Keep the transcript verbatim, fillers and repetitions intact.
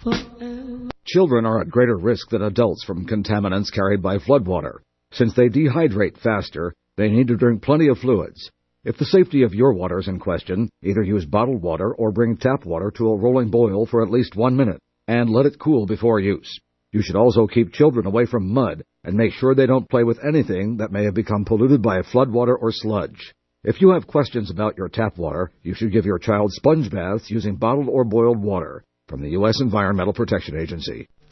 forever. Children are at greater risk than adults from contaminants carried by floodwater. Since they dehydrate faster, they need to drink plenty of fluids. If the safety of your water is in question, either use bottled water or bring tap water to a rolling boil for at least one minute, and let it cool before use. You should also keep children away from mud and make sure they don't play with anything that may have become polluted by floodwater or sludge. If you have questions about your tap water, you should give your child sponge baths using bottled or boiled water from the U S Environmental Protection Agency.